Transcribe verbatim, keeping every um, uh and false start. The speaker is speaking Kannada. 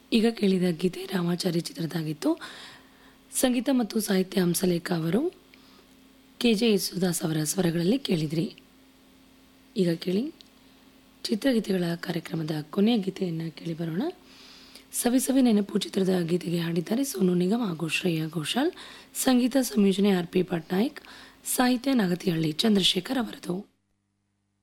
ಈಗ ಕೇಳಿದ ಗೀತೆ ರಾಮಾಚಾರಿ ಚಿತ್ರದಾಗಿತ್ತು. ಸಂಗೀತ ಮತ್ತು ಸಾಹಿತ್ಯ ಹಂಸಲೇಖ ಅವರು, ಕೆ ಜೆ ಯೇಸುದಾಸ್ ಅವರ ಸ್ವರಗಳಲ್ಲಿ ಕೇಳಿದ್ರಿ. ಈಗ ಕೇಳಿ ಚಿತ್ರಗೀತೆಗಳ ಕಾರ್ಯಕ್ರಮದ ಕೊನೆಯ ಗೀತೆಯನ್ನು ಕೇಳಿ ಬರೋಣ. ಸವಿ ಸವಿ ನೆನಪು ಚಿತ್ರದ ಗೀತೆಗೆ ಹಾಡಿದ್ದಾರೆ ಸೋನು ನಿಗಮ್ ಹಾಗೂ ಶ್ರೇಯಾ ಘೋಷಾಲ್. ಸಂಗೀತ ಸಂಯೋಜನೆ ಆರ್ ಪಿ ಪಟ್ನಾಯಕ್, ಸಾಹಿತ್ಯ ನಾಗತಿಹಳ್ಳಿ ಚಂದ್ರಶೇಖರ್ ಅವರದು.